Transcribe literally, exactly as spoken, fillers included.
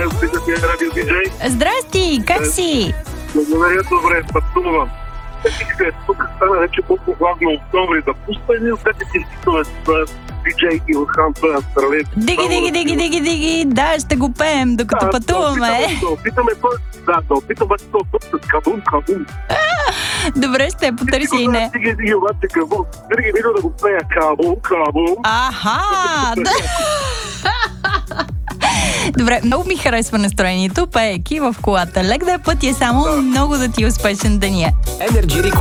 питам я радио диджей. Здрасти, как си? Благодаря, добре, пътувам. Е, тук стана вече по-хладно октомври, да пусна едни от тези хитове с диджей Илхан, той е австралиец. Диги, диги, диги, диги, диги, да, ще го пеем, докато Да, пътуваме. Да опитаме, да, да опитаме този път с кабум, кабум. Добре, ще потърси и не. Диги, диги, обаче кабум. Винаги видео да го пея кабум, кабум. Аха! Да. Добре, много ми харесва настроението, пеейки в колата. Лек да е път и е само много да ти е успешен деня. Energy